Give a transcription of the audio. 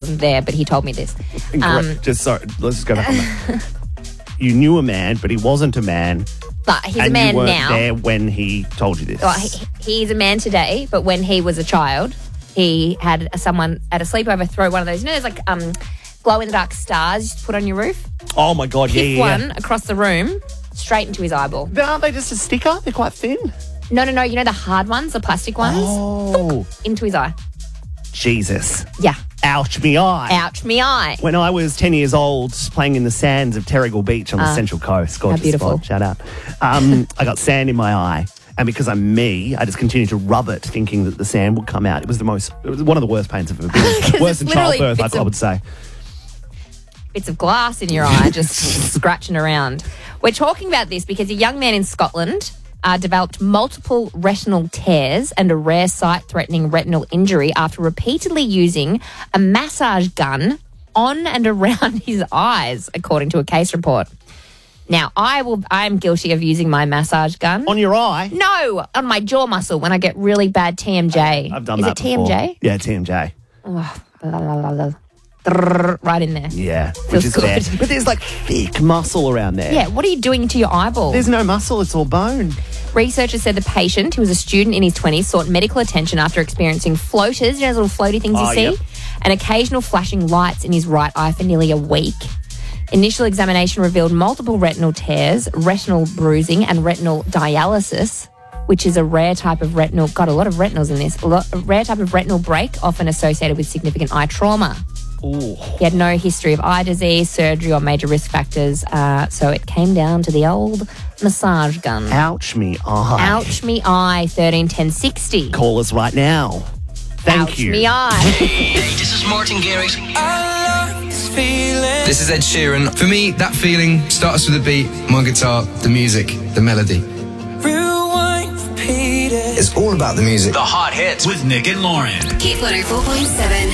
wasn't there, but he told me this. Incorrect. Let's just go back on that. You knew a man, but he wasn't a man. But he's a and man you weren't now. there when he told you this. Well, he's a man today, but when he was a child, he had someone at a sleepover throw one of those, those like glow-in-the-dark stars you put on your roof? Oh, my God, Kick one across the room, straight into his eyeball. But aren't they just a sticker? They're quite thin. No. You know the hard ones, the plastic ones? Oh. Into his eye. Jesus. Yeah. Ouch me eye. Ouch me eye. When I was 10 years old, playing in the sands of Terrigal Beach on the Central Coast. Gorgeous beautiful. spot. Shout out. I got sand in my eye. And because I'm me, I just continued to rub it, thinking that the sand would come out. It was one of the worst pains I've ever been. Worse than childbirth, I would say. Bits of glass in your eye, just scratching around. We're talking about this because a young man in Scotland developed multiple retinal tears and a rare sight-threatening retinal injury after repeatedly using a massage gun on and around his eyes, according to a case report. Now, I'm guilty of using my massage gun. On your eye? No, on my jaw muscle when I get really bad TMJ. I've done that before. Is it TMJ? Yeah, TMJ. Oh, right in there. Yeah, Feels which is good. bad. But there's like thick muscle around there. Yeah, what are you doing to your eyeball? There's no muscle, it's all bone. Researchers said the patient, who was a student in his 20s, sought medical attention after experiencing floaters, those little floaty things you see, yep. and occasional flashing lights in his right eye for nearly a week. Initial examination revealed multiple retinal tears, retinal bruising, and retinal dialysis, which is a rare type of retinal... Got a lot of retinals in this. A rare type of retinal break, often associated with significant eye trauma. Ooh. He had no history of eye disease, surgery, or major risk factors, so it came down to the old massage gun. Ouch me eye. Ouch me eye, 131060. Call us right now. Thank you. Ouch me eye. Hey, this is Martin Garrix. I love this feeling. This is Ed Sheeran. For me, that feeling starts with the beat, my guitar, the music, the melody. Rewind, repeat it. It's all about the music. The hot hits with Nick and Lauren. Hit 104.7.